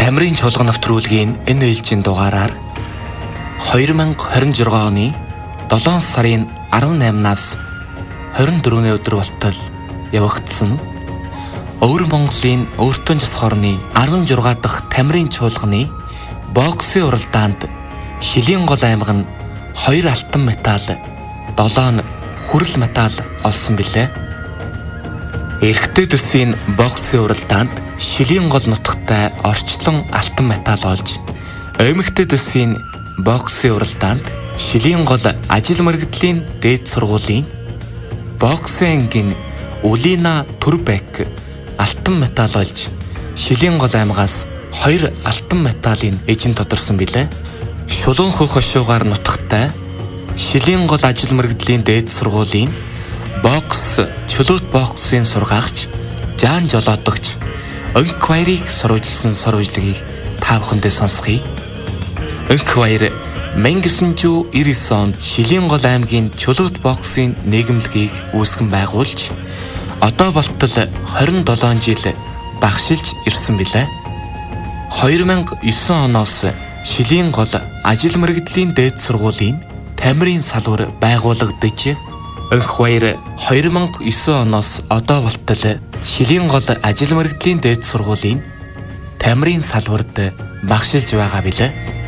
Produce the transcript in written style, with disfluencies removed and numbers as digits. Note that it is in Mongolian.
Тамирын чуулган нэвтрүүлгийн энэ ээлжийн дугаараар 2026 оны 7 сарын 18-наас 24-ний өдөр болтол явагдсан Өвөр Монголын Өртөн Жас хорны 16 дахь Тамирын чуулганы боксын уралдаанд Шилийн гол аймаг нь 2 алтан медаль, 7 хүрэл медаль олсон билээ. Эрэгтэй төсвийн боксын уралдаанд Шилийн гол нутагтай орчлон алтан медаль олж, эмэгтэй төсвийн боксын уралдаанд Шилийн гол ажил мэргэдлийн дээд сургуулийн боксын ангийн Улина Турбек алтан медаль олж, Шилийн гол аймагаас 2 алтан медалийн эзэн тодорсон билээ. Шулуун хөх хошуугаар нутагтай Шилийн гол ажил мэргэдлийн дээд сургуулийн бокс чөлөөт боксын сургаагч Жан Жолоодогч Өнк баярыг сурвалжилсан сурвалжлагыг та бүхэндээ сонсгоё. Өнк баяр 1999 онд Шилийн гол аймгийн чөлөөт боксын нийгэмлэгийг үүсгэн байгуулж, одоо болтол 27 жил багшилж ирсэн билээ. 2009 оноос Шилийн гол ажил мэргэдлийн дээд сургуулийн Тамирын салбар байгуулагдаж, Өнх баяр 2009 оноос одоо болтол Шилийн гол ажил мэргэдлийн дээд сургуулийн Тамирын салбарт багшилж байгаа билээ.